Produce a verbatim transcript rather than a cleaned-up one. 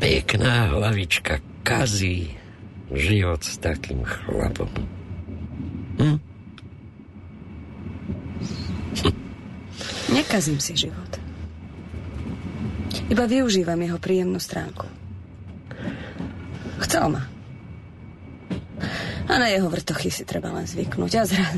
Pekná hlavička kazí život s takým chlapom. Hm? Nekazím si život. Iba využívam jeho príjemnú stránku. Chcel ma. A na jeho vrtochy si treba len zvyknúť a zrazu